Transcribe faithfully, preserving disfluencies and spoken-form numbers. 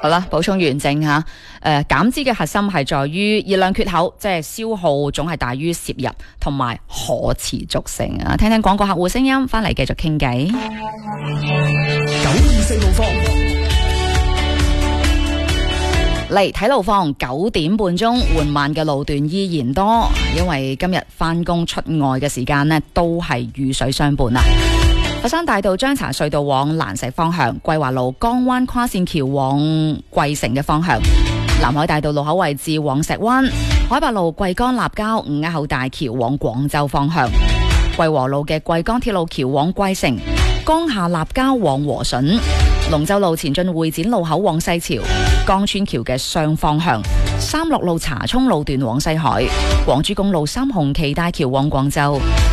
好啦，補充完整吓。誒、呃，減資嘅核心係在於熱量缺口，即係消耗總係大於攝入，同埋可持續性啊。聽聽廣告客戶聲音，翻嚟繼續傾偈。 九二四路況。 嚟睇路況，九點半鐘緩慢嘅路段依然多，因為今日返工出外嘅時間呢都係雨水相伴啊。佛山大道張茶隧道往蘭石方向，桂華路江灣跨線橋往桂城嘅方向，南海大道路口位置往石灣，海白路桂江立交五鴉口大橋往廣州方向，桂和路嘅桂江鐵路橋往桂城，江夏立交往和順，龍州路前進會展路口往西潮，江村橋嘅雙方向，三樂路查涌路段往西海，廣珠公路三紅旗大橋往廣州。